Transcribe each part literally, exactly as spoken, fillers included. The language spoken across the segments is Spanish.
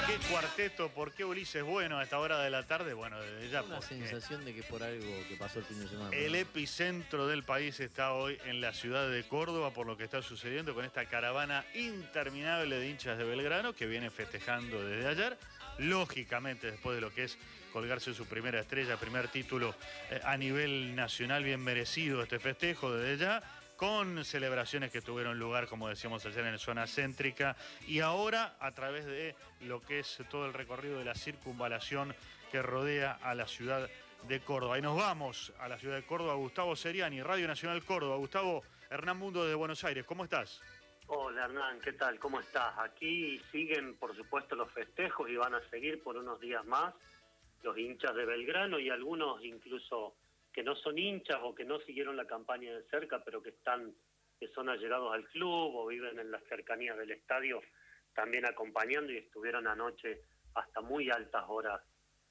qué cuarteto? ¿Por qué Ulises Bueno a esta hora de la tarde? Bueno, desde ya. Una sensación de que por algo que pasó el fin de semana. El ¿no? epicentro del país está hoy en la ciudad de Córdoba por lo que está sucediendo con esta caravana interminable de hinchas de Belgrano que viene festejando desde ayer. Lógicamente, después de lo que es colgarse su primera estrella, primer título eh, a nivel nacional, bien merecido este festejo desde ya, con celebraciones que tuvieron lugar, como decíamos ayer, en la zona céntrica, y ahora a través de lo que es todo el recorrido de la circunvalación que rodea a la ciudad de Córdoba. Y nos vamos a la ciudad de Córdoba. Gustavo Seriani, Radio Nacional Córdoba. Gustavo, Hernán Mundo de Buenos Aires, ¿cómo estás? Hola Hernán, ¿qué tal? ¿Cómo estás? Aquí siguen, por supuesto, los festejos y van a seguir por unos días más los hinchas de Belgrano y algunos incluso que no son hinchas o que no siguieron la campaña de cerca, pero que están, que son allegados al club o viven en las cercanías del estadio, también acompañando y estuvieron anoche hasta muy altas horas,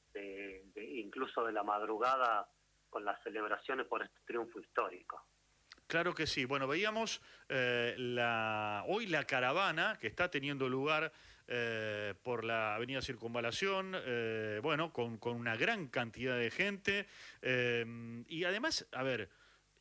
de, de, incluso de la madrugada, con las celebraciones por este triunfo histórico. Claro que sí. Bueno, veíamos eh, la, hoy la caravana que está teniendo lugar eh, por la avenida Circunvalación, eh, bueno, con, con una gran cantidad de gente. Eh, y además, a ver,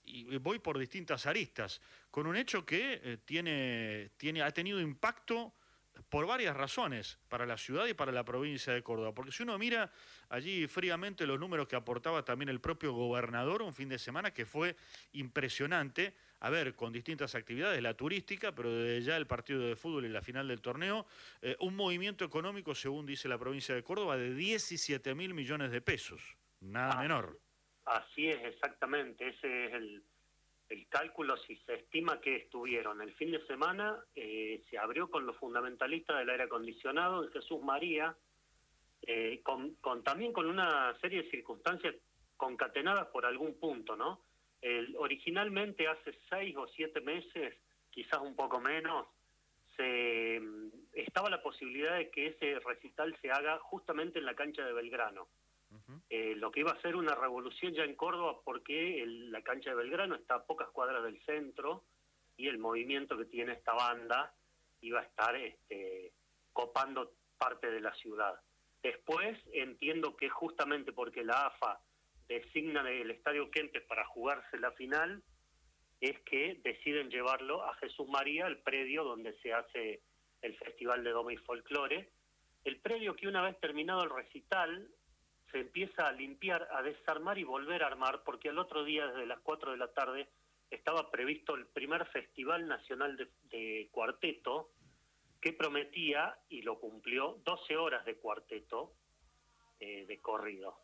y voy por distintas aristas, con un hecho que eh, tiene, tiene, ha tenido impacto por varias razones para la ciudad y para la provincia de Córdoba. Porque si uno mira allí fríamente los números que aportaba también el propio gobernador un fin de semana que fue impresionante, a ver, con distintas actividades, la turística, pero desde ya el partido de fútbol y la final del torneo, eh, un movimiento económico, según dice la provincia de Córdoba, de diecisiete mil millones de pesos, nada Ah, menor. Así es, exactamente, ese es el... El cálculo, si se estima que estuvieron el fin de semana, eh, se abrió con los fundamentalistas del aire acondicionado en Jesús María, eh, con, con también con una serie de circunstancias concatenadas por algún punto, ¿no? El, originalmente hace seis o siete meses, quizás un poco menos, se estaba la posibilidad de que ese recital se haga justamente en la cancha de Belgrano. Uh-huh. Eh, lo que iba a ser una revolución ya en Córdoba porque el, la cancha de Belgrano está a pocas cuadras del centro y el movimiento que tiene esta banda iba a estar este, copando parte de la ciudad. Después entiendo que justamente porque la A F A designa el Estadio Kempes para jugarse la final, es que deciden llevarlo a Jesús María, el predio donde se hace el Festival de Doma y Folclore, el predio que una vez terminado el recital se empieza a limpiar, a desarmar y volver a armar, porque al otro día, desde las cuatro de la tarde, estaba previsto el primer Festival Nacional de, de Cuarteto, que prometía, y lo cumplió, doce horas de cuarteto eh, de corrido.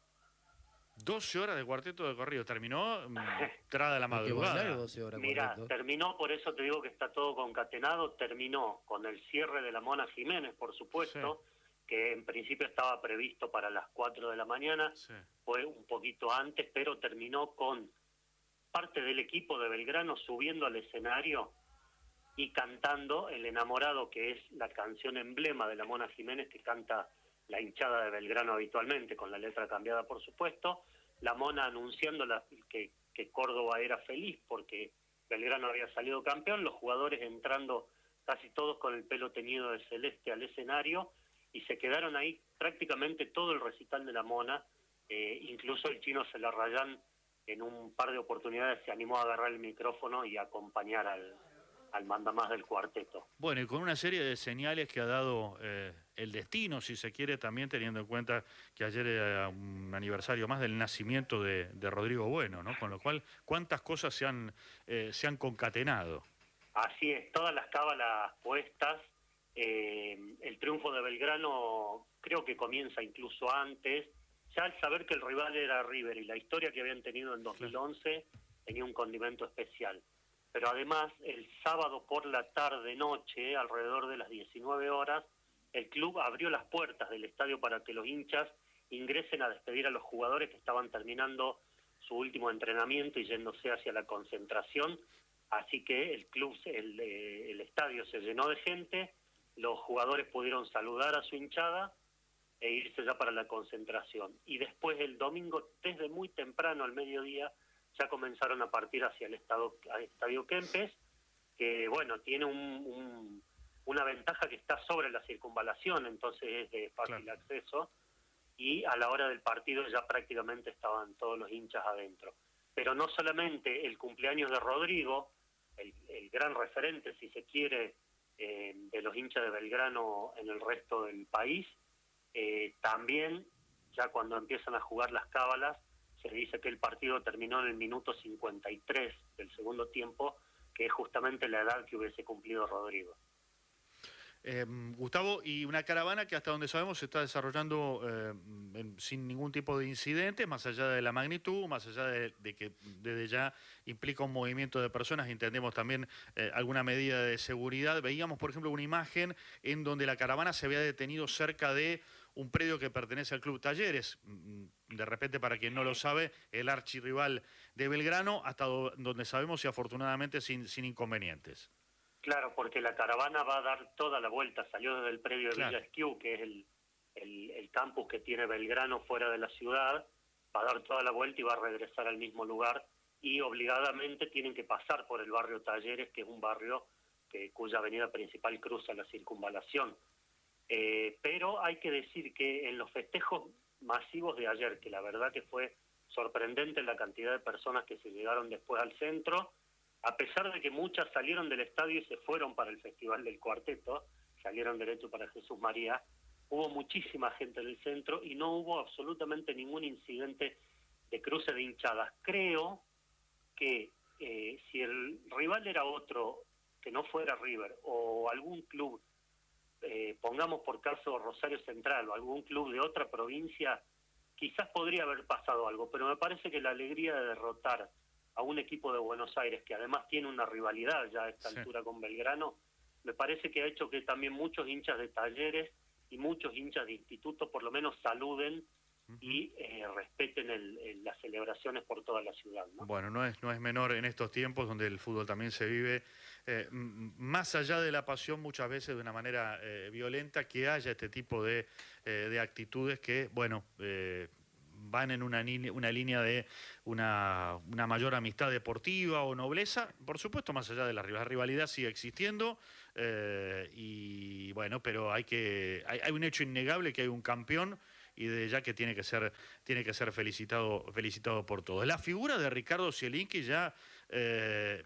doce horas de cuarteto de corrido, terminó entrada de la madrugada. Mira, terminó, por eso te digo que está todo concatenado, terminó con el cierre de la Mona Jiménez, por supuesto, sí, que en principio estaba previsto para las cuatro de la mañana, sí, fue un poquito antes, pero terminó con parte del equipo de Belgrano subiendo al escenario y cantando El Enamorado, que es la canción emblema de la Mona Jiménez que canta la hinchada de Belgrano habitualmente, con la letra cambiada por supuesto, la Mona anunciando la, que, que Córdoba era feliz porque Belgrano había salido campeón, los jugadores entrando casi todos con el pelo teñido de celeste al escenario, y se quedaron ahí prácticamente todo el recital de la Mona, eh, incluso el Chino Celarrayán en un par de oportunidades se animó a agarrar el micrófono y a acompañar al, al mandamás del cuarteto. Bueno, y con una serie de señales que ha dado eh, el destino, si se quiere, también teniendo en cuenta que ayer era un aniversario más del nacimiento de, de Rodrigo Bueno, ¿no? Con lo cual, ¿cuántas cosas se han, eh, se han concatenado? Así es, todas las cábalas puestas. Eh, el triunfo de Belgrano creo que comienza incluso antes, ya al saber que el rival era River y la historia que habían tenido en dos mil once tenía un condimento especial, pero además el sábado por la tarde-noche, alrededor de las diecinueve horas, el club abrió las puertas del estadio para que los hinchas ingresen a despedir a los jugadores que estaban terminando su último entrenamiento y yéndose hacia la concentración, así que el club, el, el estadio se llenó de gente. Los jugadores pudieron saludar a su hinchada e irse ya para la concentración. Y después el domingo, desde muy temprano al mediodía, ya comenzaron a partir hacia el estado, al Estadio Kempes, que bueno, tiene un, un, una ventaja que está sobre la circunvalación, entonces es de fácil Claro. acceso, y a la hora del partido ya prácticamente estaban todos los hinchas adentro. Pero no solamente el cumpleaños de Rodrigo, el, el gran referente, si se quiere, eh, de los hinchas de Belgrano en el resto del país, eh, también ya cuando empiezan a jugar las cábalas, se dice que el partido terminó en el minuto cincuenta y tres del segundo tiempo, que es justamente la edad que hubiese cumplido Rodrigo. Eh, Gustavo, y una caravana que hasta donde sabemos se está desarrollando eh, en, sin ningún tipo de incidente, más allá de la magnitud, más allá de, de que desde ya implica un movimiento de personas, entendemos también eh, alguna medida de seguridad. Veíamos, por ejemplo, una imagen en donde la caravana se había detenido cerca de un predio que pertenece al Club Talleres, de repente, para quien no lo sabe, el archirrival de Belgrano, hasta do, donde sabemos y afortunadamente sin, sin inconvenientes. Claro, porque la caravana va a dar toda la vuelta, salió desde el predio de Claro. Villa Esquiú, que es el, el, el campus que tiene Belgrano fuera de la ciudad, va a dar toda la vuelta y va a regresar al mismo lugar, y obligadamente tienen que pasar por el barrio Talleres, que es un barrio que, cuya avenida principal cruza la circunvalación. Eh, pero hay que decir que en los festejos masivos de ayer, que la verdad que fue sorprendente la cantidad de personas que se llegaron después al centro, a pesar de que muchas salieron del estadio y se fueron para el Festival del Cuarteto, salieron derecho para Jesús María, hubo muchísima gente en el centro y no hubo absolutamente ningún incidente de cruce de hinchadas. Creo que eh, si el rival era otro, que no fuera River, o algún club, eh, pongamos por caso Rosario Central, o algún club de otra provincia, quizás podría haber pasado algo, pero me parece que la alegría de derrotar a un equipo de Buenos Aires, que además tiene una rivalidad ya a esta Sí. altura con Belgrano, me parece que ha hecho que también muchos hinchas de Talleres y muchos hinchas de Instituto por lo menos saluden Uh-huh. y eh, respeten el, el, las celebraciones por toda la ciudad, ¿no? Bueno, no es, no es menor en estos tiempos donde el fútbol también se vive, eh, más allá de la pasión, muchas veces de una manera eh, violenta, que haya este tipo de, eh, de actitudes que, bueno, eh, van en una, una línea de una, una mayor amistad deportiva o nobleza. Por supuesto, más allá de la rivalidad, la rivalidad sigue existiendo, eh, y bueno, pero hay, que, hay, hay un hecho innegable, que hay un campeón, y de ya que tiene que ser tiene que ser felicitado felicitado por todos. La figura de Ricardo Zielinski ya eh,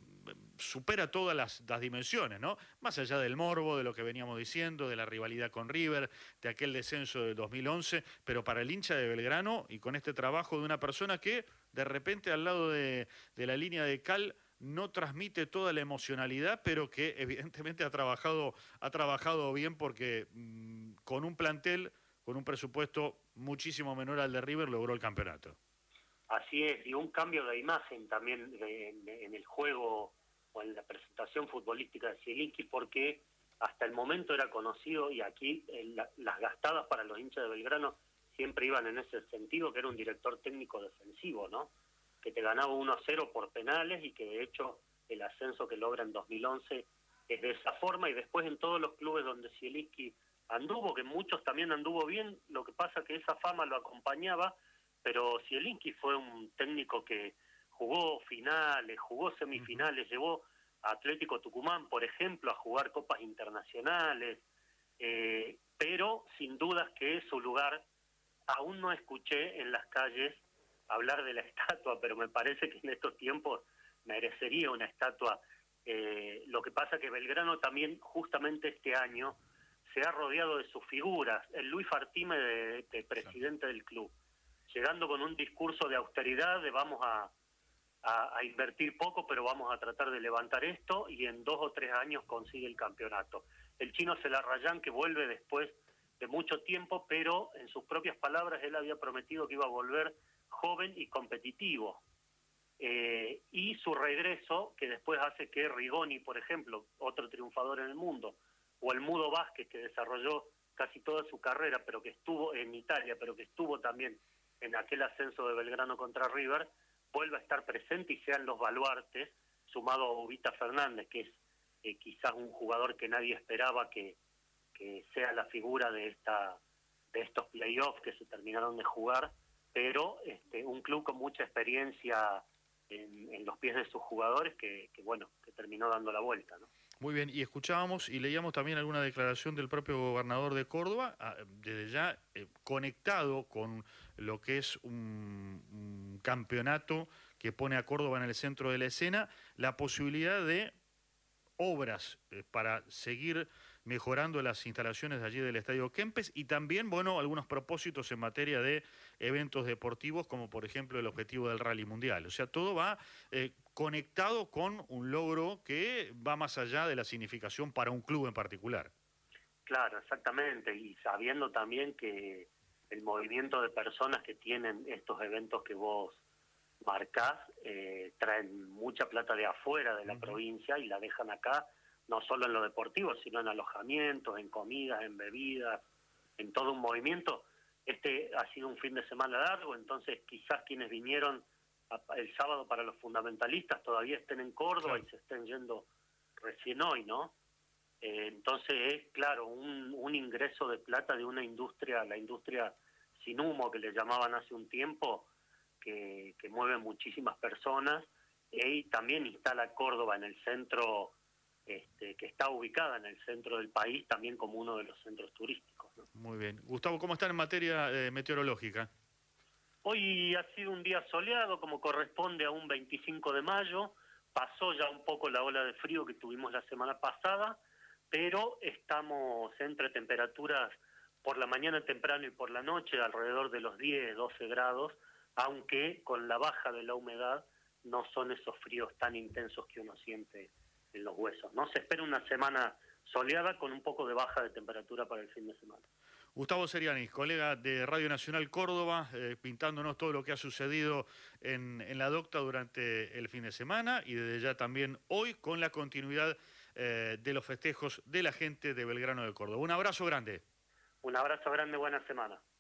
supera todas las, las dimensiones, ¿no? Más allá del morbo, de lo que veníamos diciendo, de la rivalidad con River, de aquel descenso de dos mil once, pero para el hincha de Belgrano, y con este trabajo de una persona que de repente al lado de, de la línea de cal no transmite toda la emocionalidad, pero que evidentemente ha trabajado, ha trabajado bien, porque mmm, con un plantel, con un presupuesto muchísimo menor al de River, logró el campeonato. Así es, y un cambio de imagen también de, de, en el juego o en la presentación futbolística de Zielinski, porque hasta el momento era conocido, y aquí eh, la, las gastadas para los hinchas de Belgrano siempre iban en ese sentido, que era un director técnico defensivo, ¿no? Que te ganaba uno a cero por penales, y que de hecho el ascenso que logra en dos mil once es de esa forma, y después en todos los clubes donde Zielinski anduvo, que muchos también anduvo bien, lo que pasa que esa fama lo acompañaba, pero Zielinski fue un técnico que jugó finales, jugó semifinales, llevó a Atlético Tucumán, por ejemplo, a jugar copas internacionales, eh, pero sin dudas que su lugar, aún no escuché en las calles hablar de la estatua, pero me parece que en estos tiempos merecería una estatua. Eh, lo que pasa que Belgrano también, justamente este año, se ha rodeado de sus figuras. El Luis Fartime, de, de presidente del club, llegando con un discurso de austeridad, de vamos a, a, a invertir poco, pero vamos a tratar de levantar esto, y en dos o tres años consigue el campeonato. El chino Celarrayán, que vuelve después de mucho tiempo, pero en sus propias palabras él había prometido que iba a volver joven y competitivo. Eh, y su regreso, que después hace que Rigoni, por ejemplo, otro triunfador en el mundo, o el Mudo Vázquez, que desarrolló casi toda su carrera, pero que estuvo en Italia, pero que estuvo también en aquel ascenso de Belgrano contra River, vuelva a estar presente y sean los baluartes, sumado a Ubita Fernández, que es eh, quizás un jugador que nadie esperaba que, que sea la figura de esta de estos playoffs que se terminaron de jugar, pero este, un club con mucha experiencia en, en los pies de sus jugadores, que, que bueno, que terminó dando la vuelta, ¿no? Muy bien, y escuchábamos y leíamos también alguna declaración del propio gobernador de Córdoba, ah, desde ya eh, conectado con lo que es un, un campeonato que pone a Córdoba en el centro de la escena, la posibilidad de obras eh, para seguir mejorando las instalaciones de allí del Estadio Kempes y también, bueno, algunos propósitos en materia de eventos deportivos, como por ejemplo el objetivo del Rally Mundial. O sea, todo va eh, conectado con un logro que va más allá de la significación para un club en particular. Claro, exactamente, y sabiendo también que el movimiento de personas que tienen estos eventos que vos marcás, eh, traen mucha plata de afuera de la uh-huh. provincia y la dejan acá, no solo en lo deportivo, sino en alojamientos, en comidas, en bebidas, en todo un movimiento. Este ha sido un fin de semana largo, entonces quizás quienes vinieron a, el sábado para los fundamentalistas todavía estén en Córdoba claro. y se estén yendo recién hoy, ¿no? Eh, entonces es, claro, un, un ingreso de plata de una industria, la industria sin humo que le llamaban hace un tiempo, que, que mueve muchísimas personas, y también instala Córdoba en el centro, este, que está ubicada en el centro del país, también como uno de los centros turísticos, ¿no? Muy bien. Gustavo, ¿cómo están en materia eh, meteorológica? Hoy ha sido un día soleado, como corresponde a un veinticinco de mayo, pasó ya un poco la ola de frío que tuvimos la semana pasada, pero estamos entre temperaturas por la mañana temprano y por la noche alrededor de los diez, doce grados, aunque con la baja de la humedad no son esos fríos tan intensos que uno siente en los huesos, ¿no? Se espera una semana soleada con un poco de baja de temperatura para el fin de semana. Gustavo Seriani, colega de Radio Nacional Córdoba, eh, pintándonos todo lo que ha sucedido en, en la Docta durante el fin de semana y desde ya también hoy con la continuidad eh, de los festejos de la gente de Belgrano de Córdoba. Un abrazo grande. Un abrazo grande, buena semana.